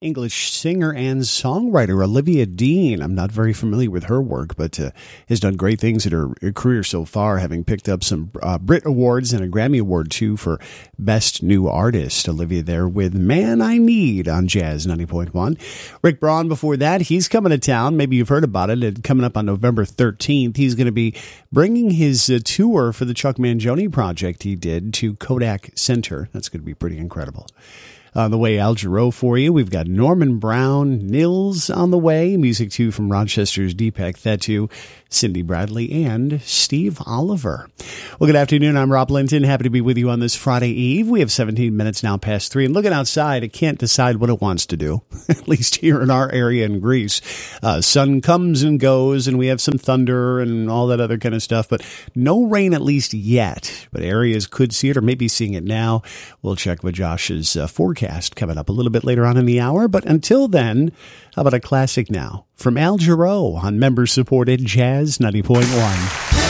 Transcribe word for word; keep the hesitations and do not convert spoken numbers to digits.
English singer and songwriter Olivia Dean. I'm not very familiar with her work, but uh, has done great things in her, her career so far, having picked up some uh, Brit Awards and a Grammy Award, too, for Best New Artist. Olivia there with Man I Need on Jazz ninety point one. Rick Braun before that, he's coming to town. Maybe you've heard about it. It coming up on November thirteenth. He's going to be bringing his uh, tour for the Chuck Mangione project he did to Kodak Center. That's going to be pretty incredible. On the way, Al Jarreau for you. We've got Norman Brown, Nils on the way. Music, too, from Rochester's Deepak Thetu, Cindy Bradley, and Steve Oliver. Well, good afternoon. I'm Rob Linton. Happy to be with you on this Friday Eve. We have seventeen minutes now past three. And looking outside, it can't decide what it wants to do, at least here in our area in Greece. Uh, sun comes and goes, and we have some thunder and all that other kind of stuff. But no rain, at least yet. But areas could see it or maybe seeing it now. We'll check with Josh's uh, forecast coming up a little bit later on in the hour. But until then, how about a classic now from Al Jarreau on member-supported Jazz ninety point one.